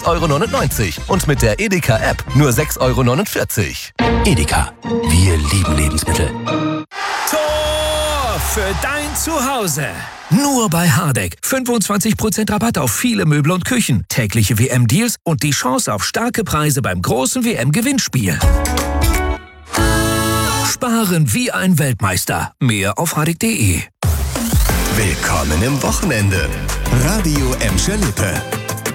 6,99 € und mit der Edeka-App nur 6,49 €. Edeka, wir lieben Lebensmittel. Tor für dein Zuhause. Nur bei Hardegg. 25% Rabatt auf viele Möbel und Küchen, tägliche WM-Deals und die Chance auf starke Preise beim großen WM-Gewinnspiel. Sparen wie ein Weltmeister. Mehr auf hardegg.de. Willkommen im Wochenende. Radio Emscher Lippe.